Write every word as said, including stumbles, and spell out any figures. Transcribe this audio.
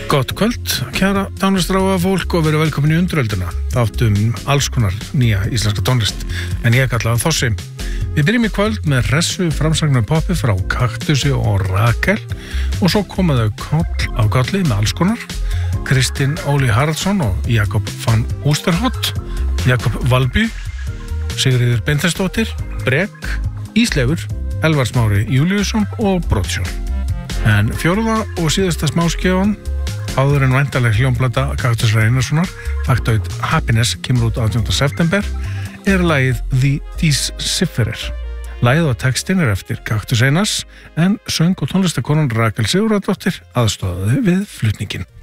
Gott kvöld, kæra tónlistráa fólk og verið velkomin í Undirölduna. Þáttum alls konar nýja íslenska tónlist, en ég kallaði Þossi. Við byrjum í kvöld með hressu framsagnar poppi frá Kaktusi og Rakel og svo komaðu koll á kolli með alls konar. Kristinn Óli Haraldsson og Jakob van Oosterhout, Jakob Valby, Sigríður Beinþeinsdóttir, Brek, Ísleifur, Elvar Smári Júlíusson og Brotsjón. En fjórða og síðasta smáskjafan áður en væntaleg hljómplata Kaktus Reynarssonar, Factoid Happiness, kemur út átjánda september, er lagið The Decipherer. Lagið og textin er eftir Kaktus Einars, en söng og tónlistakonan Rakel Sigurðardóttir aðstoðaði við flutninginn.